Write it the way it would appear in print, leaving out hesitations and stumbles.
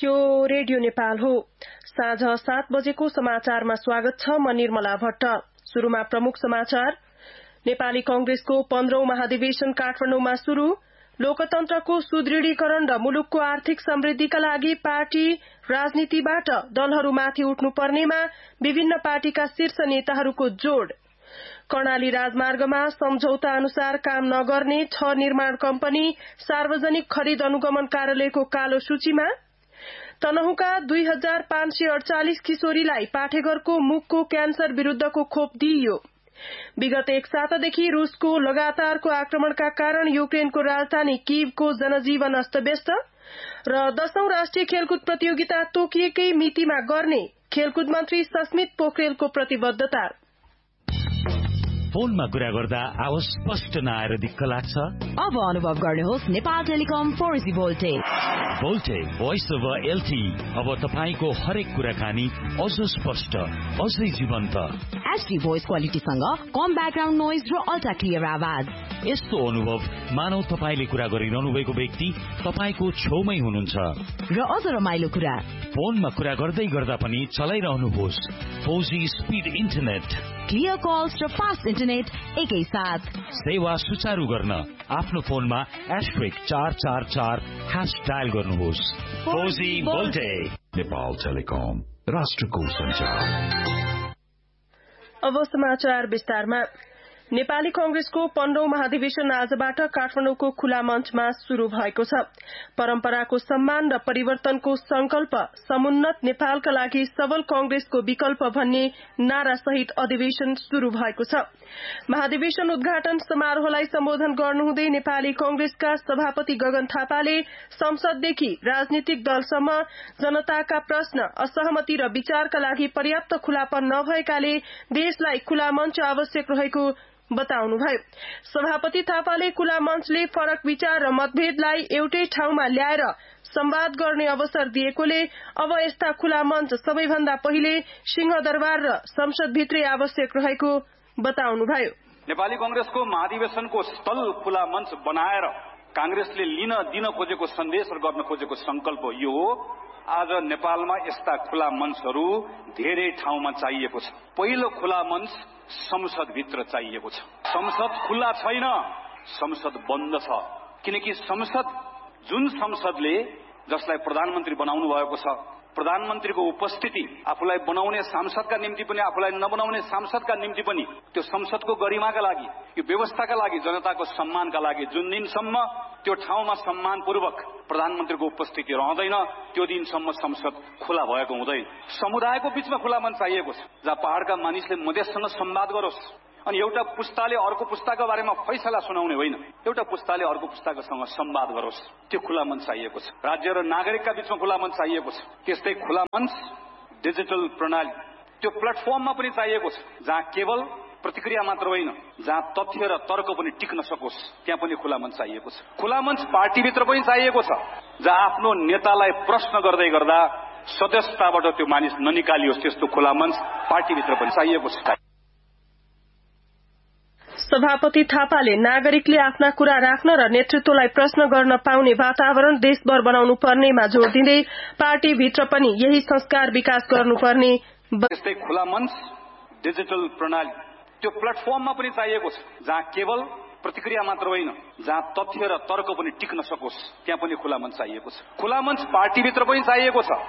यो रेडियो नेपाल हो। साँझ 7 बजेको समाचारमा स्वागत छ। म निर्मला भट्ट। शुरूमा प्रमुख समाचार। नेपाली कांग्रेसको 15औं महाधिवेशन काठमाडौँमा शुरू। लोकतन्त्रको सुदृढीकरण र मुलुकको आर्थिक समृद्धिका लागि पार्टी राजनीतिबाट दलहरूमाथि उठ्नुपर्नेमा विभिन्न पार्टीका शीर्ष नेताहरूको जोड़। कर्णाली राजमार्गमा सम्झौता अनुसार काम नगर्ने 6 निर्माण कम्पनी सार्वजनिक खरिद अनुगमन कार्यालयको कालो सूचीमा। तनहुँका 2548 किशोरीलाई पाठेघरको मुखको क्यान्सर विरूद्धको खोप दिइयो। विगत एक सातादेखि रूसको लगातारको आक्रमणका कारण युक्रेनको राजधानी कीवको जनजीवन अस्तव्यस्त र 10औं राष्ट्रिय खेलकुद प्रतियोगिता तोकिएकै मितिमा गर्ने खेलकुद मन्त्री सस्मित पोखरेलको प्रतिबद्धता। फोनमा कुरा गर्दा आवाज स्पष्ट नआएर दिक्क लाग्छ? अब अनुभव गर्नुहोस् Nepal telecom 4G voltage. Voltage voice over LTE अब तपाईको हरेक कुराकानी अझ स्पष्ट, अझै जीवन्त। HD भोइस क्वालिटीसँग कम ब्याकग्राउन्ड नोइज र अल्ट्रा क्लियर आवाज। यस्तो अनुभव मानौ तपाईले कुरा गरिरहनु भएको व्यक्ति तपाईको छेउमै हुनुहुन्छ। र अझ रमाइलो कुरा, फोनमा कुरा गर्दै गर्दा पनि चलाइरहनुहोस् 4G speed internet, clear calls र फास्ट इन्टरनेट एकै साथ। सेवा सुचारू गर्न आफ्नो फोनमा *444# डायल गर्नुहोस्। 4G voltage. नेपाल टेलिकम, राष्ट्रको संचार। अब समाचार विस्तारमा। नेपाली कांग्रेसको 15औं महाधिवेशन आजबाट काठमाडौँको खुला मञ्चमा शुरू भएको छ। परम्पराको सम्मान र परिवर्तनको संकल्प, समुन्नत नेपालका लागि सबल कांग्रेसको विकल्प भन्ने नारा सहित अधिवेशन शुरू भएको छ। महाधिवेशन उद्घाटन समारोहलाई सम्बोधन गर्नुहुँदै नेपाली कांग्रेसका सभापति गगन थापाले संसददेखि राजनीतिक दलसम्म जनताका प्रश्न, असहमति र विचारका लागि पर्याप्त खुलापन नभएकाले देशलाई खुला मञ्च आवश्यक रहेको बताउनुभयो। सभापति थापाले खुला मञ्चले फरक विचार र मतभेदलाई एउटै ठाउँमा ल्याएर संवाद गर्ने अवसर दिएकोले अब यस्ता खुला मञ्च सबैभन्दा पहिले सिंहदरबार र संसदभित्रै आवश्यक रहेको बताउनुभयो। नेपाली कांग्रेसको महाधिवेशनको स्थल खुला मञ्च बनाएर कांग्रेसले दिन खोजेको सन्देश र गर्न खोजेको संकल्प यो हो। आज नेपालमा यस्ता खुला मञ्चहरू धेरै ठाउँमा चाहिएको छ। पहिलो खुला मञ्च संसदभित्र चाहिएको छ। संसद खुल्ला छैन, संसद बन्द छ। किनकि जुन संसदले जसलाई प्रधानमन्त्री बनाउनु भएको छ, प्रधानमन्त्रीको उपस्थिति आफूलाई बनाउने सांसदका निम्ति पनि, आफूलाई नबनाउने सांसदका निम्ति पनि, त्यो संसदको गरिमाका लागि, यो व्यवस्थाका लागि, जनताको सम्मानका लागि जुन दिनसम्म त्यो ठाउँमा सम्मानपूर्वक प्रधानमन्त्रीको उपस्थिति रहँदैन त्यो दिनसम्म संसद खुला भएको हुँदैन। समुदायको बीचमा खुला मञ्च चाहिएको छ, जहाँ पहाड़का मानिसले मधेससँग संवाद गरोस्। अनि एउटा पुस्ताले अर्को पुस्ताको बारेमा फैसला सुनाउने होइन, एउटा पुस्ताले अर्को पुस्ताकोसँग संवाद गरोस्। त्यो खुला मञ्च चाहिएको छ। राज्य र नागरिकका बीचमा खुला मञ्च चाहिएको छ। त्यस्तै खुला मञ्च डिजिटल प्रणाली, त्यो प्लेटफर्ममा पनि चाहिएको छ, जहाँ केवल प्रतिक्रिया मात्र होइन, जहाँ तथ्य र तर्क पनि टिक्न सकोस्, त्यहाँ पनि खुला मञ्च चाहिएको छ। खुला मञ्च पार्टीभित्र पनि चाहिएको छ, जहाँ आफ्नो नेतालाई प्रश्न गर्दै गर्दा सदस्यताबाट त्यो मानिस ननिकालियोस्, त्यस्तो खुला मञ्च पार्टीभित्र पनि चाहिएको छ। सभापति थापाले नागरिकले आफ्ना कुरा राख्न र नेतृत्वलाई प्रश्न गर्न पाउने वातावरण देशभर बनाउनु पर्नेमा जोड़ दिँदै पार्टीभित्र पनि यही संस्कार विकास गर्नुपर्ने। त्यस्तै खुला मञ्च डिजिटल प्रणाली, त्यो प्लेटफर्ममा पनि चाहिएको छ, जहाँ केवल प्रतिक्रिया मात्र होइन, जहाँ तथ्य र तर्क पनि टिक्न सकोस्, त्यहाँ पनि खुला मञ्च चाहिएको छ। खुला मञ्च पार्टीभित्र पनि चाहिएको छ।